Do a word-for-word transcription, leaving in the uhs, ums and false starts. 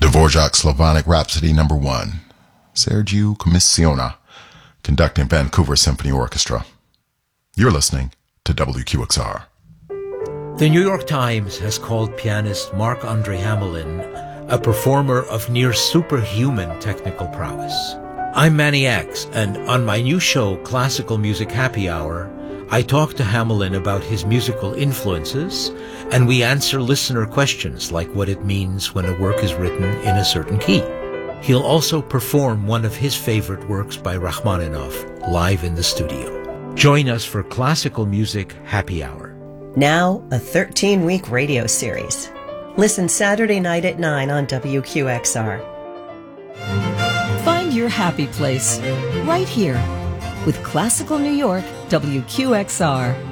Dvorak Slavonic Rhapsody Number One, Sergiu Commissiona, conducting Vancouver Symphony Orchestra. You're listening to W Q X R. The New York Times has called pianist Marc-Andre Hamelin a performer of near superhuman technical prowess. I'm Manny X, and on my new show, Classical Music Happy Hour, I talk to Hamelin about his musical influences, and we answer listener questions like what it means when a work is written in a certain key. He'll also perform one of his favorite works by Rachmaninoff live in the studio. Join us for Classical Music Happy Hour. Now, a thirteen-week radio series. Listen Saturday night at nine on W Q X R. Find your happy place right here with Classical New York W Q X R.